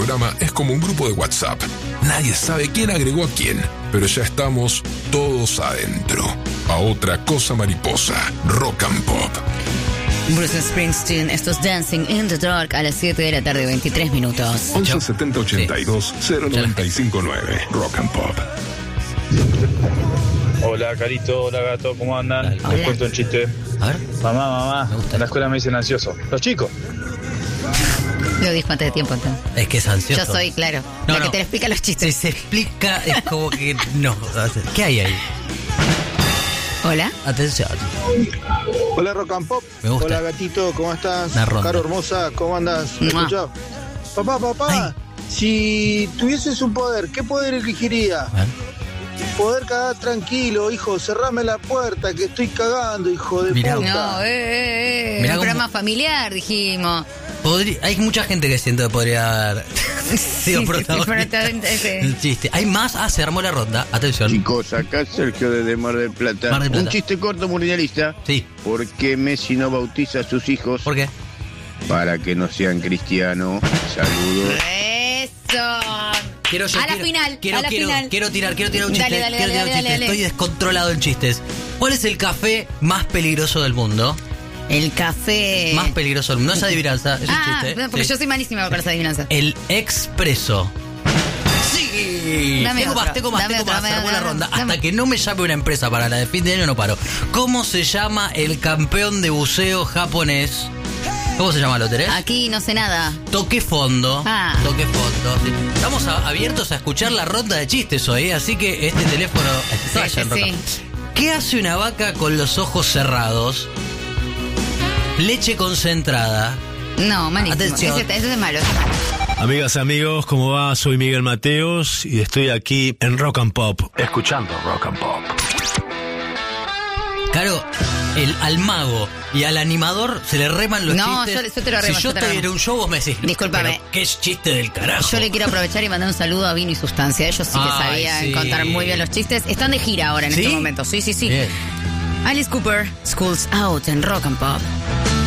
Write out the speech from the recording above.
programa es como un grupo de WhatsApp. Nadie sabe quién agregó a quién, pero ya estamos todos adentro. A otra cosa mariposa, Rock and Pop. Bruce Springsteen, esto es Dancing in the Dark a las 7 de la tarde, 23 minutos. 11 70 82 0959, Rock and Pop. Hola, Carito, hola, Gato, ¿cómo andan? Hola. Les cuento un chiste. A ver. Mamá, en la escuela me dicen ansioso. Los chicos. Lo dijo antes de tiempo, entonces. Es que es ansioso. Yo soy, claro, No, la que no. te explica los Si chistes. se explica, es como que no. ¿Qué hay ahí? Hola. Atención. Hola Rock and Pop. Me gusta. Hola Gatito, ¿cómo estás? Una ronda. Caro hermosa, ¿cómo andas? ¿Me Mua. escuchás? Papá, si tuvieses un poder, ¿qué poder elegiría? A ver. Poder cagar tranquilo, hijo, cerrame la puerta que estoy cagando, hijo de Mirá. puta. No, Mirá un cómo- programa familiar, dijimos. Hay mucha gente que siento que podría dar. Sigo protagonista. El chiste. ¿Hay más? Se armó la ronda. Atención. Chicos, acá Sergio desde Mar del Plata. Mar del Plata. Un chiste corto mundialista. Sí. ¿Por qué Messi no bautiza a sus hijos? ¿Por qué? Para que no sean cristianos. Saludos. Eso. Quiero A la final. Quiero tirar un chiste. Dale, quiero tirar un chiste. dale. Estoy descontrolado en chistes. ¿Cuál es el café más peligroso del mundo? El café. Más peligroso del mundo. No es adivinanza, es un chiste. No, porque Sí. yo soy malísima con las adivinanzas. El expreso. Sí. Dame Tengo otro, más, tengo más. dame Se otro, armó la dame, ronda. dame. Hasta que no me llame una empresa para la de fin de año no paro. ¿Cómo se llama el campeón de buceo japonés? ¿Cómo se llama? ¿Lo tenés? Aquí no sé nada. Toque fondo. Ah. Toque fondo. Sí. Estamos abiertos a escuchar la ronda de chistes hoy, así que este teléfono está Sí, ya en sí, Roca. ¿Qué hace una vaca con los ojos cerrados? Leche concentrada. No, malísimo. Atención. Ese es malo. Amigas, amigos, ¿cómo va? Soy Miguel Mateos y estoy aquí en Rock and Pop, escuchando Rock and Pop. Claro, al mago y al animador se le reman los No, chistes. yo te lo remo, Si yo yo te lo estoy en remo. un show, vos me decís. Discúlpame. pero qué chiste del carajo. Yo le quiero aprovechar y mandar un saludo a Vino y Sustancia. Ellos sí que Ay, sabían sí. contar muy bien los chistes. Están de gira ahora en ¿Sí? este momento. Sí. Bien. Alice Cooper, School's Out en Rock and Pop.